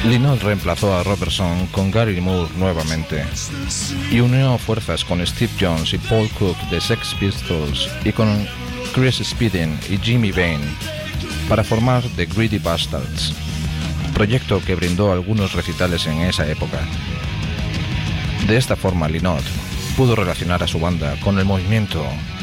Lynott reemplazó a Robertson con Gary Moore nuevamente y unió fuerzas con Steve Jones y Paul Cook de Sex Pistols y con Chris Spedding y Jimmy Bain para formar The Greedy Bastards, proyecto que brindó algunos recitales en esa época. De esta forma, Lynott pudo relacionar a su banda con el movimiento